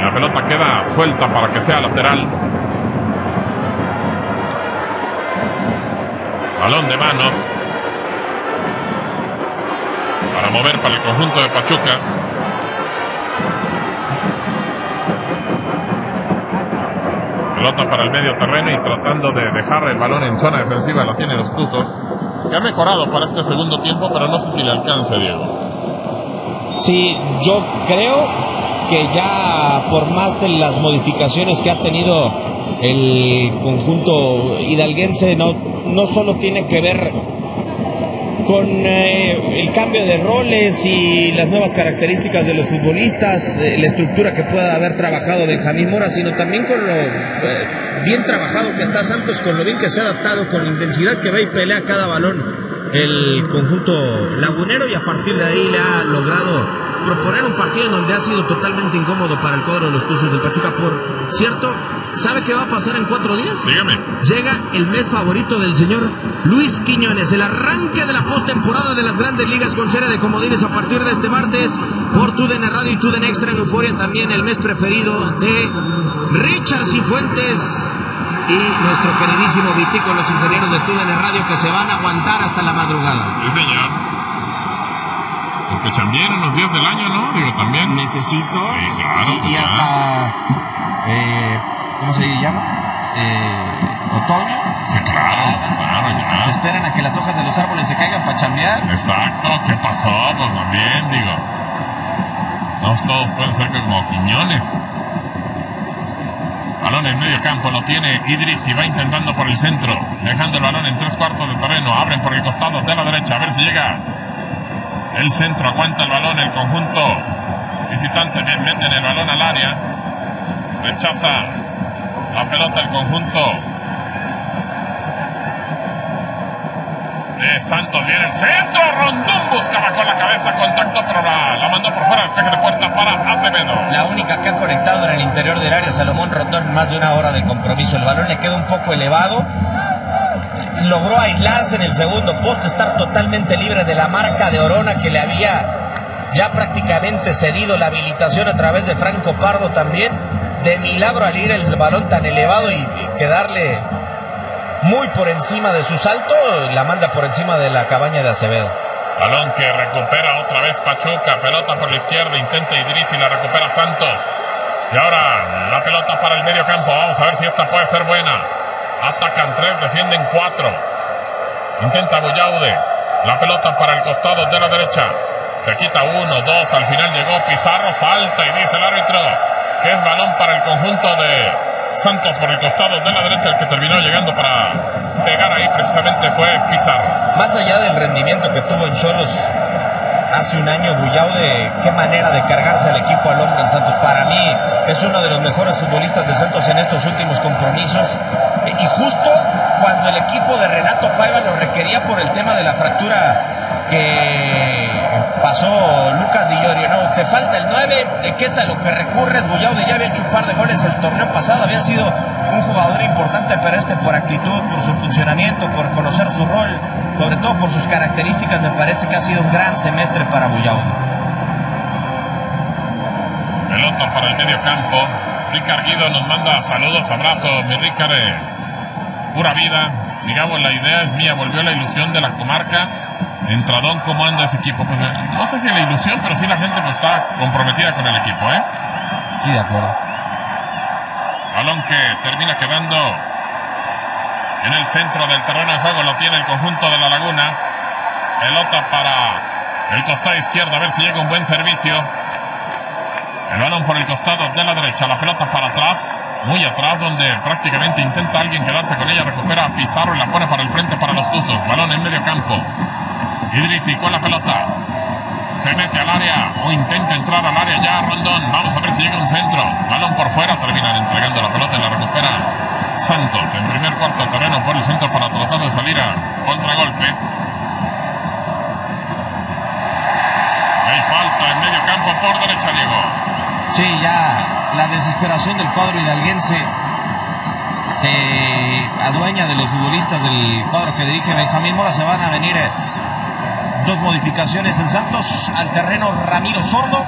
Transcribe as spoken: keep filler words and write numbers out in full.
la pelota queda suelta para que sea lateral. Balón de manos para mover para el conjunto de Pachuca. Pelota para el medio terreno y tratando de dejar el balón en zona defensiva. Lo tienen los Tuzos, que ha mejorado para este segundo tiempo, pero no sé si le alcance, Diego. Sí, yo creo que ya por más de las modificaciones que ha tenido el conjunto hidalguense, no, no solo tiene que ver con eh, el cambio de roles y las nuevas características de los futbolistas, eh, la estructura que pueda haber trabajado Benjamín Mora, sino también con lo eh, bien trabajado que está Santos, con lo bien que se ha adaptado, con la intensidad que ve y pelea cada balón el conjunto lagunero, y a partir de ahí le ha logrado proponer un partido en donde ha sido totalmente incómodo para el cuadro de los Tuzos del Pachuca. Por cierto, ¿sabe qué va a pasar en cuatro días? Dígame. Llega el mes favorito del señor Luis Quiñones, el arranque de la postemporada de las Grandes Ligas con serie de comodines a partir de este martes por T U D N Radio y T U D N Extra en Euforia. También el mes preferido de Richard Cifuentes y nuestro queridísimo Vitico, los ingenieros de T U D N Radio, que se van a aguantar hasta la madrugada. Sí, señor. Los que chambien en los días del año, ¿no? Digo, también. Necesito. Sí, claro, y, y hasta. Eh, ¿Cómo se llama? Eh, otoño. Sí, claro, claro, ya. Se esperan a que las hojas de los árboles se caigan para chambear. Exacto, ¿qué pasó? Pues también, digo. No todos pueden ser como Quiñones. Balón en medio campo, lo tiene Idris y va intentando por el centro, dejando el balón en tres cuartos de terreno. Abren por el costado de la derecha, a ver si llega el centro. Aguanta el balón el conjunto visitante, bien meten el balón al área, rechaza la pelota el conjunto de Santos. Viene el centro, Rondón buscaba con la cabeza, contacto, pero la, la mandó por fuera, despeje de puerta para Acevedo. La única que ha conectado en el interior del área, Salomón Rondón, más de una hora de compromiso. El balón le queda un poco elevado, logró aislarse en el segundo poste, estar totalmente libre de la marca de Orona, que le había ya prácticamente cedido la habilitación a través de Franco Pardo también. De milagro, al ir el balón tan elevado y, y quedarle muy por encima de su salto, la manda por encima de la cabaña de Acevedo. Balón que recupera otra vez Pachuca, pelota por la izquierda, intenta Idris y la recupera Santos. Y ahora la pelota para el medio campo, vamos a ver si esta puede ser buena. Atacan tres, defienden cuatro. Intenta Bullaude, la pelota para el costado de la derecha. Se quita uno, dos, al final llegó Pizarro, falta y dice el árbitro que es balón para el conjunto de Santos por el costado de la derecha. El que terminó llegando para pegar ahí precisamente fue Pizarro. Más allá del rendimiento que tuvo en Xolos hace un año, Bullaude, qué manera de cargarse al equipo al hombro en Santos. Para mí es uno de los mejores futbolistas de Santos en estos últimos compromisos, y justo cuando el equipo de Renato Paiva lo requería por el tema de la fractura que pasó Lucas Di Llorio. No, te falta el nueve, ¿de qué es a lo que recurres? Bullaude ya había hecho un par de goles el torneo pasado, había sido un jugador importante, pero este por actitud, por su funcionamiento, por conocer su rol, sobre todo por sus características, me parece que ha sido un gran semestre para Bullaude. Pelota para el medio campo. Ricard Guido nos manda saludos, abrazos, mi Ricard, eh, pura vida. Digamos, la idea es mía, volvió la ilusión de la comarca. Entradón, ¿cómo anda ese equipo? Pues eh, no sé si la ilusión, pero sí la gente pues, está comprometida con el equipo, ¿eh? Sí, de acuerdo. Balón que termina quedando en el centro del terreno de juego, lo tiene el conjunto de La Laguna. Pelota para el costado izquierdo, a ver si llega un buen servicio. El balón por el costado de la derecha, la pelota para atrás, muy atrás, donde prácticamente intenta alguien quedarse con ella. Recupera a Pizarro y la pone para el frente para los Tuzos. Balón en medio campo. Idrisi con la pelota. Se mete al área o intenta entrar al área ya Rondón. Vamos a ver si llega un centro. Balón por fuera, terminan entregando la pelota y la recupera Santos en primer cuarto de terreno por el centro para tratar de salir a contragolpe. Hay falta en medio campo por derecha, Diego. Sí, ya la desesperación del cuadro hidalguense se adueña de los futbolistas del cuadro que dirige Benjamín Mora. Se van a venir eh, dos modificaciones en Santos. Al terreno Ramiro Sordo.